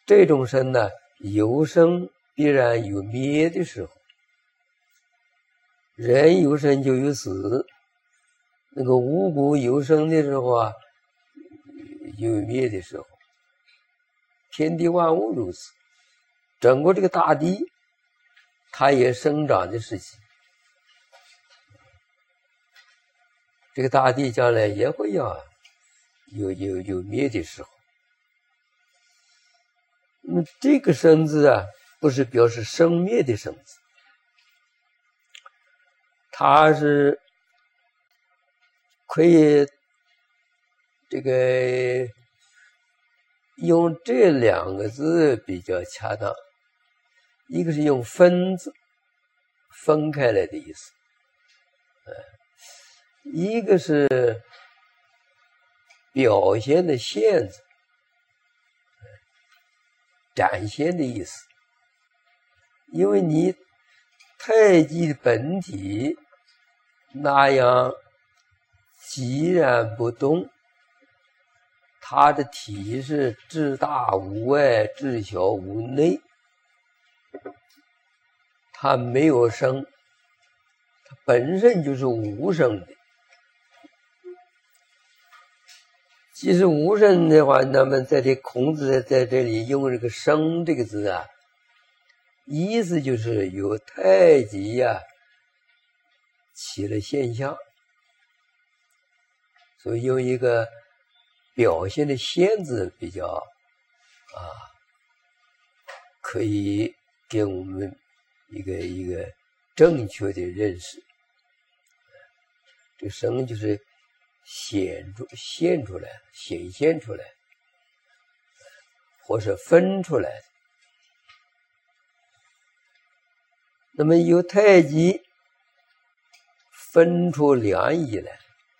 这种生呢，有生必然有灭的时候，人有生就有死，那个五谷有生的时候啊，有灭的时候，天地万物如此，整个这个大地，它也生长的时期，这个大地将来也会有灭的时候。那么这个生字啊，不是表示生灭的生字，它是可以这个用这两个字比较恰当，一个是用分字，分开来的意思，一个是表现的现字，展现的意思。因为你太极的本体那样寂然不动，它的体是至大无外，至小无内，它没有生，它本身就是无生的。即使无生的话，那么在这孔子在这里用这个生这个字啊，意思就是有太极啊起了现象，所以用一个表现的现字比较可以给我们一个正确的认识。这生就是显出来，显现出来，或是分出来。那么由太极分出两仪来，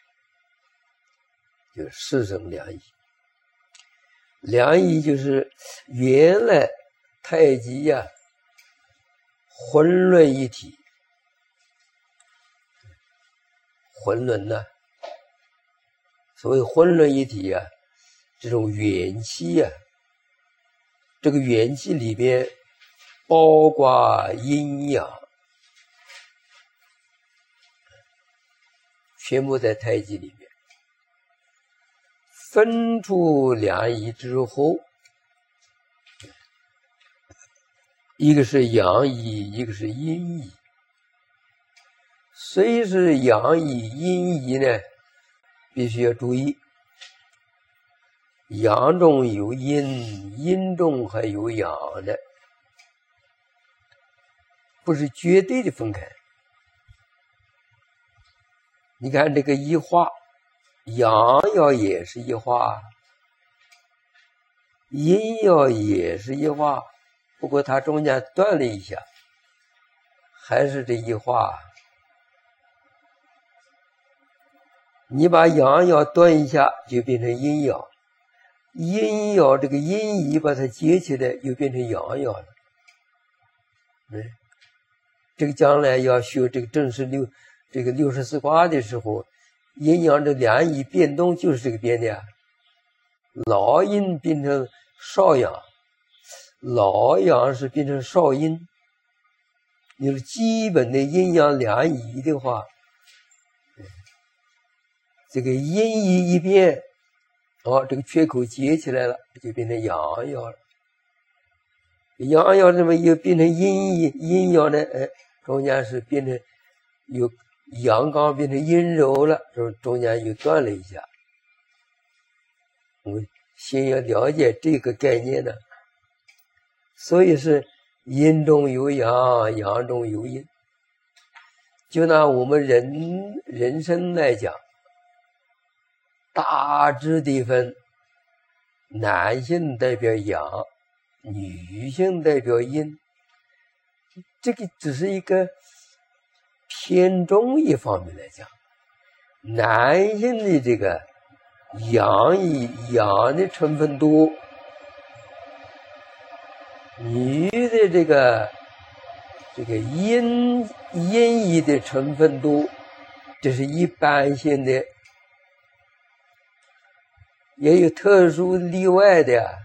就四生两仪。两仪就是原来太极呀，混论一体，混论呢，所谓混论一体啊，这种元气啊，这个元气里边包括阴阳，全部在太极里面。分出两仪之后，一个是阳仪，一个是阴仪。虽是阳仪阴仪呢，必须要注意，阳中有阴，阴中还有阳的，不是绝对的分开。你看这个一画，阳爻也是一画，阴爻也是一画，不过它中间断了一下，还是这一画。你把阳爻断一下，就变成阴爻，阴爻这个阴仪把它接起来，又变成阳爻了。这个将来要学这个正式64卦的时候，阴阳这两仪变动就是这个变的啊。老阴变成少阳，老阳是变成少阴。你说基本的阴阳两仪的话，这个阴仪一变，这个缺口接起来了，就变成阳爻了。阳爻这么又变成阴爻呢？中间是变成有阳刚变成阴柔了，中间又断了一下。我们先要了解这个概念呢，所以是阴中有阳，阳中有阴。就拿我们人生来讲，大致地分，男性代表阳，女性代表阴，这个只是一个偏重一方面来讲，男性的这个阳的成分多，女的这个阴仪的成分多，这是一般性的。也有特殊例外的，